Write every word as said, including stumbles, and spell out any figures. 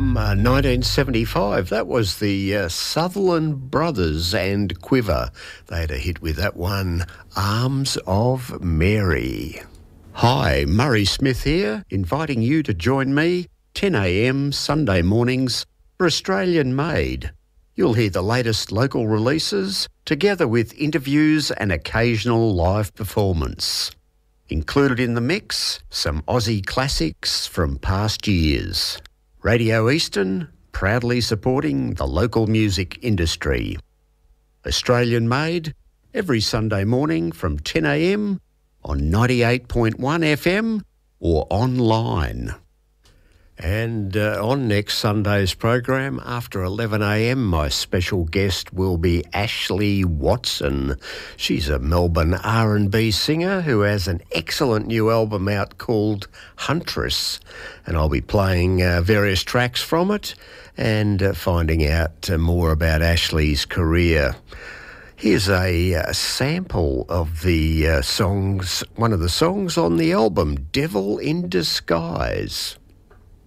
from uh, nineteen seventy-five. That was the uh, Sutherland Brothers and Quiver. They had a hit with that one, Arms of Mary. Hi, Murray Smith here, inviting you to join me ten a m Sunday mornings for Australian Made. You'll hear the latest local releases together with interviews and occasional live performance. Included in the mix, some Aussie classics from past years. Radio Eastern, proudly supporting the local music industry. Australian Made, every Sunday morning from ten a m on ninety-eight point one F M or online. And uh, on next Sunday's program, after eleven a m, my special guest will be Ashley Watson. She's a Melbourne R and B singer who has an excellent new album out called Huntress. And I'll be playing uh, various tracks from it and uh, finding out uh, more about Ashley's career. Here's a uh, sample of the uh, songs, one of the songs on the album, Devil in Disguise.